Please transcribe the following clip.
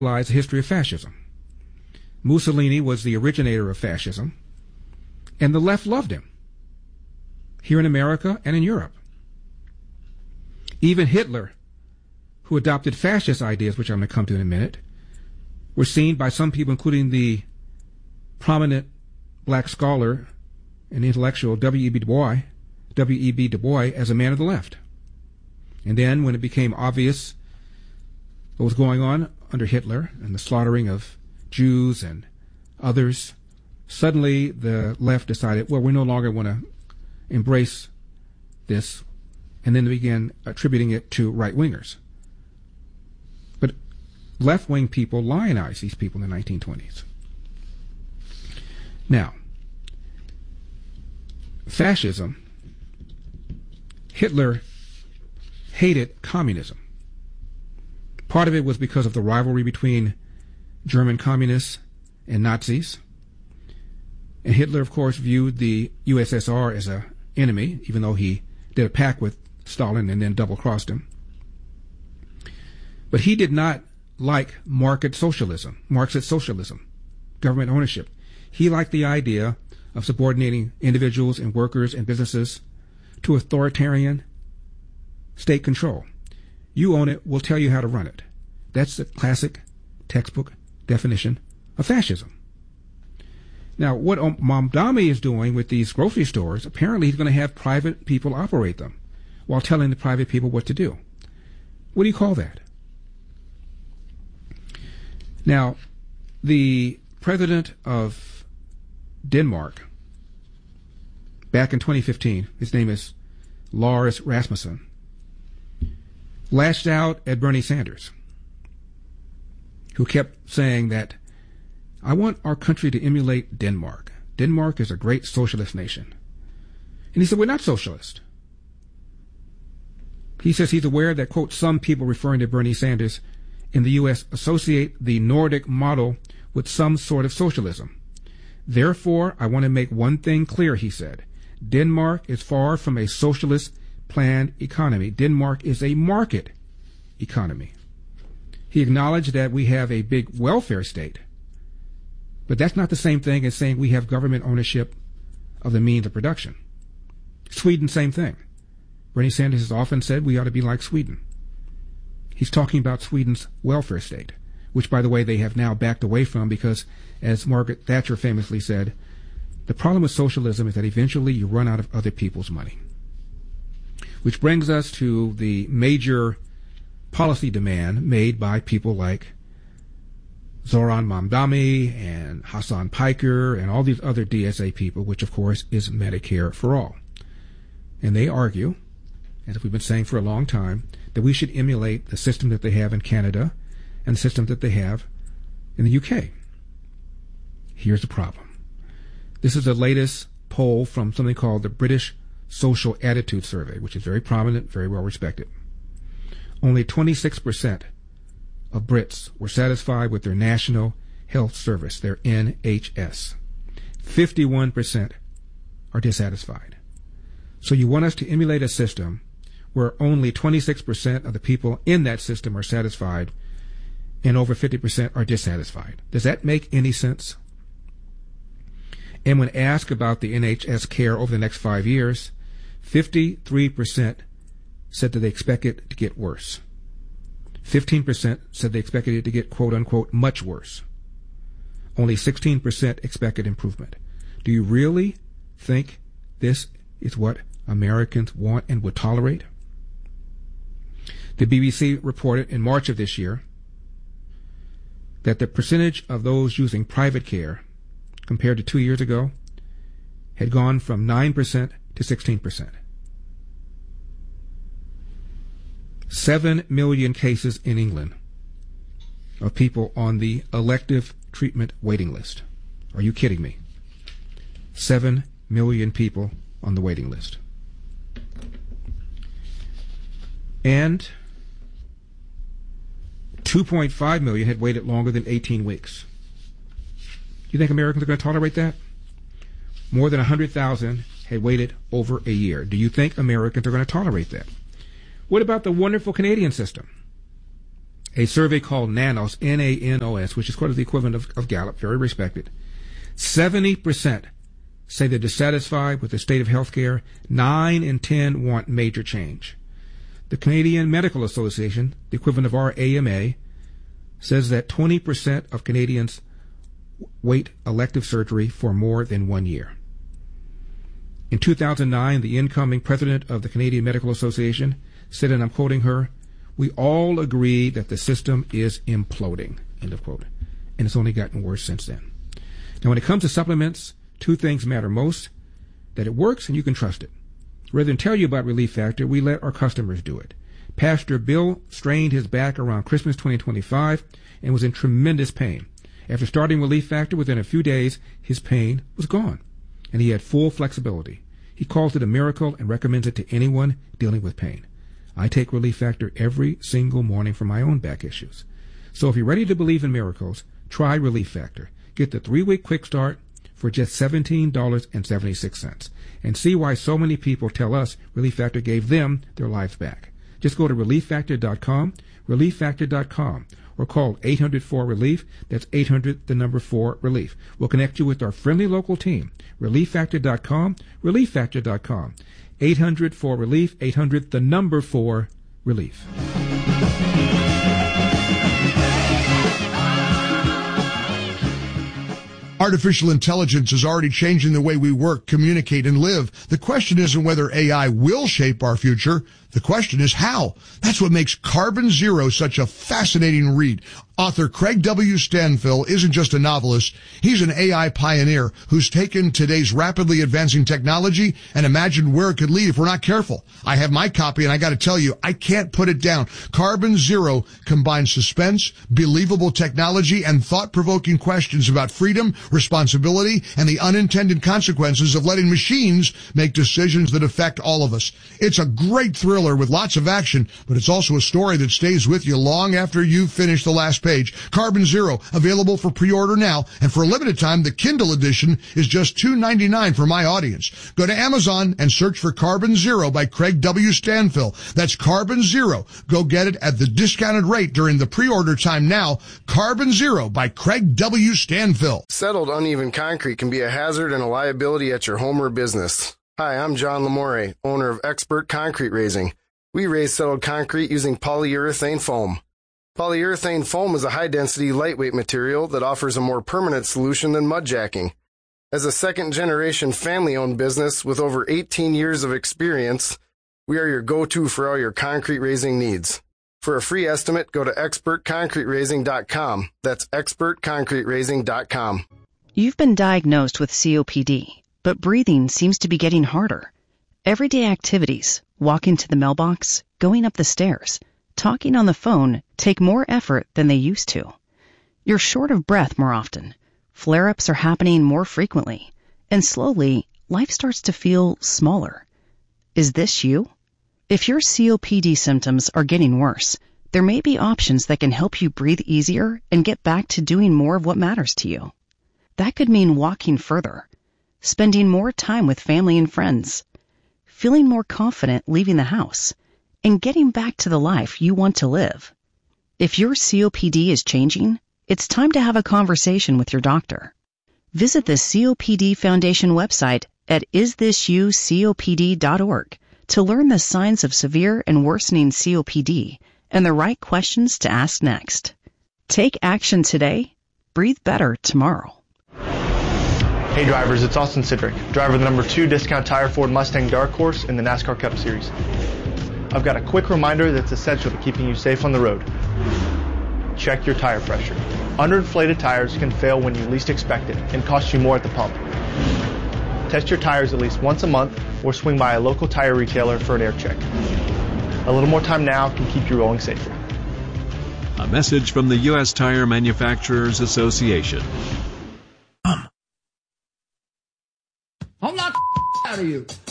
the history of fascism. Mussolini was the originator of fascism, and the left loved him, here in America and in Europe. Even Hitler, who adopted fascist ideas, which I'm going to come to in a minute, were seen by some people, including the prominent black scholar and intellectual W.E.B. Du Bois, as a man of the left. And then, when it became obvious what was going on under Hitler and the slaughtering of Jews and others, suddenly the left decided, well, we no longer want to embrace this, and then they began attributing it to right-wingers. But left-wing people lionized these people in the 1920s. Now, fascism, Hitler hated communism. Part of it was because of the rivalry between German communists and Nazis. And Hitler, of course, viewed the USSR as an enemy, even though he did a pact with Stalin and then double-crossed him. But he did not like market socialism, Marxist socialism, government ownership. He liked the idea of subordinating individuals and workers and businesses to authoritarian state control. You own it, we'll tell you how to run it. That's the classic textbook definition of fascism. Now, what Mamdani is doing with these grocery stores, apparently he's going to have private people operate them while telling the private people what to do. What do you call that? Now, the president of Denmark, back in 2015, his name is Lars Rasmussen, lashed out at Bernie Sanders, who kept saying that, I want our country to emulate Denmark. Denmark is a great socialist nation. And he said, we're not socialist. He says he's aware that, quote, some people referring to Bernie Sanders in the U.S. associate the Nordic model with some sort of socialism. Therefore, I want to make one thing clear, he said. Denmark is far from a socialist planned economy. Denmark is a market economy. He acknowledged that we have a big welfare state, but that's not the same thing as saying we have government ownership of the means of production. Sweden, same thing. Bernie Sanders has often said we ought to be like Sweden. He's talking about Sweden's welfare state, which, by the way, they have now backed away from because, as Margaret Thatcher famously said, the problem with socialism is that eventually you run out of other people's money. Which brings us to the major policy demand made by people like Zoran Mamdani and Hassan Piker and all these other DSA people, which of course is Medicare for all. And they argue, as we've been saying for a long time, that we should emulate the system that they have in Canada and the system that they have in the UK. Here's the problem. This is the latest poll from something called the British Social Attitude Survey, which is very prominent, very well respected. Only 26% of Brits were satisfied with their National Health Service, their NHS. 51% are dissatisfied. So you want us to emulate a system where only 26% of the people in that system are satisfied and over 50% are dissatisfied. Does that make any sense? And when asked about the NHS care over the next 5 years, 53% said that they expect it to get worse. 15% said they expected it to get, quote unquote, much worse. Only 16% expected improvement. Do you really think this is what Americans want and would tolerate? The BBC reported in March of this year that the percentage of those using private care compared to 2 years ago had gone from 9% to 16%. 7 million cases in England of people on the elective treatment waiting list. Are you kidding me? 7 million people on the waiting list. And 2.5 million had waited longer than 18 weeks. You think Americans are going to tolerate that? More than 100,000 had waited over a year. Do you think Americans are going to tolerate that? What about the wonderful Canadian system? A survey called NANOS, N-A-N-O-S, which is quite the equivalent of Gallup, very respected. 70% say they're dissatisfied with the state of healthcare. 9 in 10 want major change. The Canadian Medical Association, the equivalent of our AMA, says that 20% of Canadians wait elective surgery for more than 1 year. In 2009, the incoming president of the Canadian Medical Association said, and I'm quoting her, "We all agree that the system is imploding," end of quote. And it's only gotten worse since then. Now, when it comes to supplements, 2 things matter most: that it works and you can trust it. Rather than tell you about Relief Factor, we let our customers do it. Pastor Bill strained his back around Christmas 2025 and was in tremendous pain. After starting Relief Factor, within a few days, his pain was gone, and he had full flexibility. He calls it a miracle and recommends it to anyone dealing with pain. I take Relief Factor every single morning for my own back issues. So if you're ready to believe in miracles, try Relief Factor. Get the 3-week quick start for just $17.76 and see why so many people tell us Relief Factor gave them their lives back. Just go to ReliefFactor.com, ReliefFactor.com, or call 800-4-RELIEF. That's 800-4-RELIEF. We'll connect you with our friendly local team. ReliefFactor.com, ReliefFactor.com. 800-4-RELIEF, 800-4-RELIEF. Artificial intelligence is already changing the way we work, communicate, and live. The question isn't whether AI will shape our future. The question is how. That's what makes Carbon Zero such a fascinating read. Author Craig W. Stanfill isn't just a novelist. He's an AI pioneer who's taken today's rapidly advancing technology and imagined where it could lead if we're not careful. I have my copy, and I got to tell you, I can't put it down. Carbon Zero combines suspense, believable technology, and thought-provoking questions about freedom, responsibility, and the unintended consequences of letting machines make decisions that affect all of us. It's a great thriller with lots of action, but it's also a story that stays with you long after you've finished the last page. Carbon Zero, available for pre-order now, and for a limited time, the Kindle edition is just $2.99 for my audience. Go to Amazon and search for Carbon Zero by Craig W. Stanfill. That's Carbon Zero. Go get it at the discounted rate during the pre-order time now. Carbon Zero by Craig W. Stanfill. Settled uneven concrete can be a hazard and a liability at your home or business. Hi, I'm John Lamore, owner of Expert Concrete Raising. We raise settled concrete using polyurethane foam. Polyurethane foam is a high-density, lightweight material that offers a more permanent solution than mud jacking. As a second-generation family-owned business with over 18 years of experience, we are your go-to for all your concrete raising needs. For a free estimate, go to expertconcreteraising.com. That's expertconcreteraising.com. You've been diagnosed with COPD, but breathing seems to be getting harder. Everyday activities, walking to the mailbox, going up the stairs, talking on the phone take more effort than they used to. You're short of breath more often. Flare-ups are happening more frequently. And slowly, life starts to feel smaller. Is this you? If your COPD symptoms are getting worse, there may be options that can help you breathe easier and get back to doing more of what matters to you. That could mean walking further, spending more time with family and friends, feeling more confident leaving the house, and getting back to the life you want to live. If your COPD is changing, it's time to have a conversation with your doctor. Visit the COPD Foundation website at isthisyoucopd.org to learn the signs of severe and worsening COPD and the right questions to ask next. Take action today. Breathe better tomorrow. Hey drivers, it's Austin Cedric, driver of the number 2 Discount Tire Ford Mustang Dark Horse in the NASCAR Cup Series. I've got a quick reminder that's essential to keeping you safe on the road. Check your tire pressure. Underinflated tires can fail when you least expect it and cost you more at the pump. Test your tires at least once a month or swing by a local tire retailer for an air check. A little more time now can keep you rolling safer. A message from the U.S. Tire Manufacturers Association. I'm not out of you.